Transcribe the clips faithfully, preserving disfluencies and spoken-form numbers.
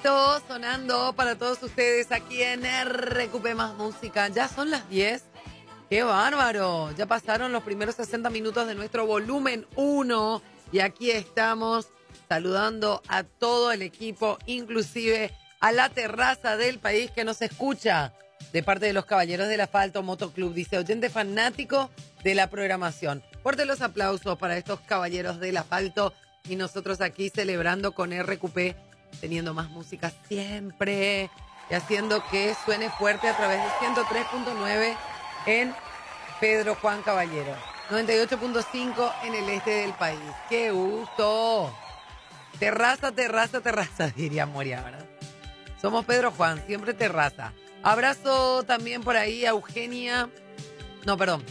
Temito sonando para todos ustedes aquí en R Q P Más Música. Ya son las diez. ¡Qué bárbaro! Ya pasaron los primeros sesenta minutos de nuestro volumen uno. Y aquí estamos saludando a todo el equipo, inclusive a la terraza del país que nos escucha. De parte de los Caballeros del Asfalto Motoclub, dice oyente fanático de la programación. Fuerte los aplausos para estos Caballeros del Asfalto y nosotros aquí celebrando con R Q P, teniendo más música siempre y haciendo que suene fuerte a través de ciento tres punto nueve en Pedro Juan Caballero, noventa y ocho punto cinco en el este del país. ¡Qué gusto! Terraza, terraza, terraza, diría Moria, ¿verdad? Somos Pedro Juan, siempre terraza. Abrazo también por ahí a Eugenia. No, perdón.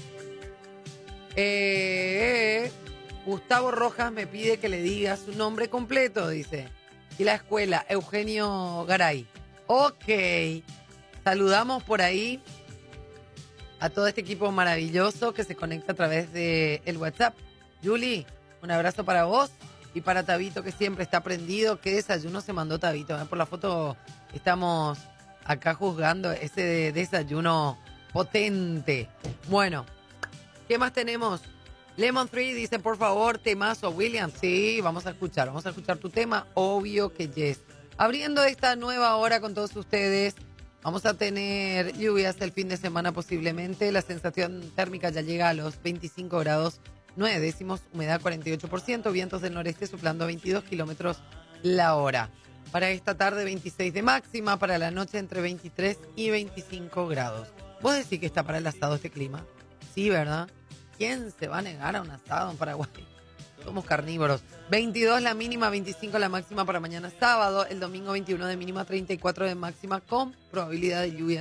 Eh, Gustavo Rojas me pide que le diga su nombre completo, dice. Y la escuela, Eugenio Garay. Ok. Saludamos por ahí a todo este equipo maravilloso que se conecta a través del WhatsApp. Yuli, un abrazo para vos y para Tabito, que siempre está prendido. ¿Qué desayuno se mandó Tabito? ¿Eh? Por la foto estamos acá juzgando ese desayuno potente. Bueno, ¿qué más tenemos? Lemon tres dice, por favor, temazo, William. Sí, vamos a escuchar, vamos a escuchar tu tema, obvio que yes. Abriendo esta nueva hora con todos ustedes, vamos a tener lluvias el fin de semana posiblemente. La sensación térmica ya llega a los veinticinco grados, nueve décimos, humedad cuarenta y ocho por ciento, vientos del noreste soplando a veintidós kilómetros la hora. Para esta tarde veintiséis de máxima, para la noche entre veintitrés y veinticinco grados. ¿Vos decís que está para el asado este clima? Sí, ¿verdad? ¿Quién se va a negar a un asado en Paraguay? Somos carnívoros. veintidós la mínima, veinticinco la máxima para mañana sábado. El domingo veintiuno de mínima, treinta y cuatro de máxima con probabilidad de lluvia.